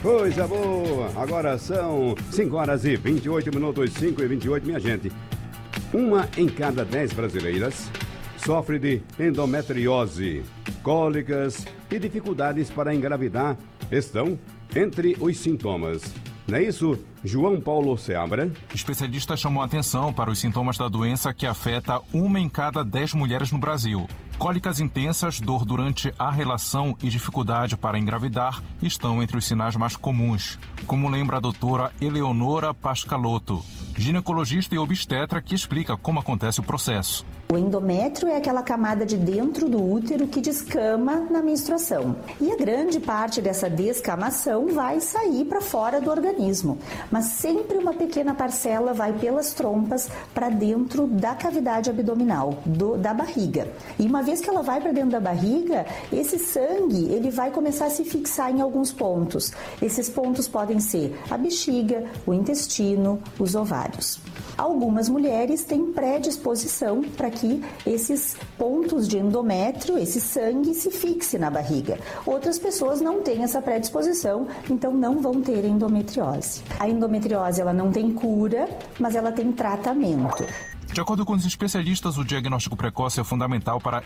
Coisa boa! Agora são 5 horas e 28 minutos, 5 e 28, minha gente. 1 em cada 10 brasileiras sofre de endometriose. Cólicas e dificuldades para engravidar estão entre os sintomas. Não é isso, João Paulo Seabra? Especialistas chamam a atenção para os sintomas da doença que afeta 1 em cada 10 mulheres no Brasil. Cólicas intensas, dor durante a relação e dificuldade para engravidar estão entre os sinais mais comuns, como lembra a doutora Eleonora Pascalotto, ginecologista e obstetra, que explica como acontece o processo. O endométrio é aquela camada de dentro do útero que descama na menstruação. E a grande parte dessa descamação vai sair para fora do organismo. Mas sempre uma pequena parcela vai pelas trompas para dentro da cavidade abdominal, da barriga. E uma vez que ela vai para dentro da barriga, esse sangue ele vai começar a se fixar em alguns pontos. Esses pontos podem ser a bexiga, o intestino, os ovários. Algumas mulheres têm predisposição para que esses pontos de endométrio, esse sangue, se fixe na barriga. Outras pessoas não têm essa predisposição, então não vão ter endometriose. A endometriose ela não tem cura, mas ela tem tratamento. De acordo com os especialistas, o diagnóstico precoce é fundamental para